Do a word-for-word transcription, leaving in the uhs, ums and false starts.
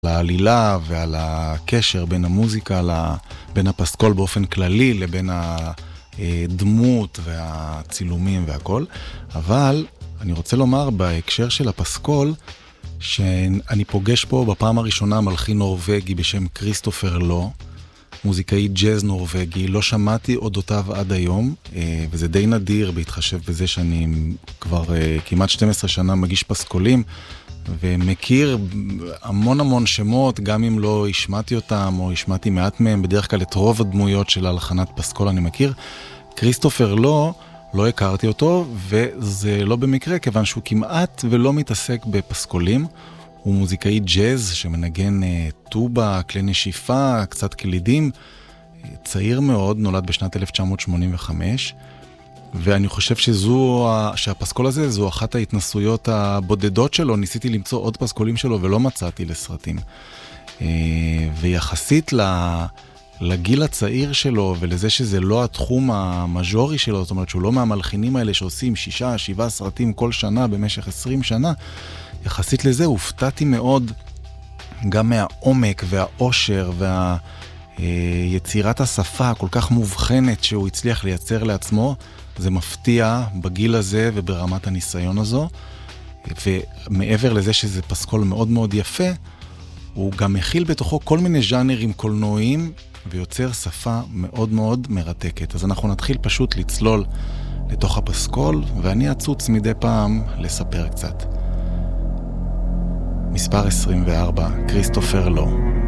העלילה ועל הקשר בין המוזיקה, בין הפסקול באופן כללי לבין הדמות והצילומים והכל. אבל אני רוצה לומר בהקשר של הפסקול, שאני פוגש פה בפעם הראשונה מלחין נורווגי בשם כריסטופר לו, מוזיקאי ג'אז נורווגי, לא שמעתי אודותיו עד היום, וזה די נדיר בהתחשב בזה שאני כבר כמעט שתים עשרה שנה מגיש פסקולים, ומכיר המון המון שמות, גם אם לא השמעתי אותם או השמעתי מעט מהם, בדרך כלל את רוב הדמויות של הלחנת פסקול אני מכיר. כריסטופר לא, לא הכרתי אותו, וזה לא במקרה, כיוון שהוא כמעט ולא מתעסק בפסקולים. הוא מוזיקאי ג'אז שמנגן טובה, כלי נשיפה, קצת קלידים, צעיר מאוד, נולד בשנת אלף תשע מאות שמונים וחמש, ואני חושב שזו, שהפסקול הזה זו אחת ההתנסויות הבודדות שלו. ניסיתי למצוא עוד פסקולים שלו ולא מצאתי לסרטים. ויחסית לגיל הצעיר שלו ולזה שזה לא התחום המז'ורי שלו, זאת אומרת שהוא לא מהמלחינים האלה שעושים שישה, שבעה סרטים כל שנה במשך עשרים שנה, יחסית לזה הופתעתי מאוד גם מהעומק והעושר והיצירת השפה הכל כך מובחנת שהוא הצליח לייצר לעצמו. זה מפתיע בגיל הזה וברמת הניסיון הזו, ומעבר לזה שזה פסקול מאוד מאוד יפה, הוא גם מכיל בתוכו כל מיני ז'אנרים קולנועיים ויוצר שפה מאוד מאוד מרתקת. אז אנחנו נתחיל פשוט לצלול לתוך הפסקול, ואני אצוץ מדי פעם לספר קצת. מספר עשרים וארבע, כריסטופר לו.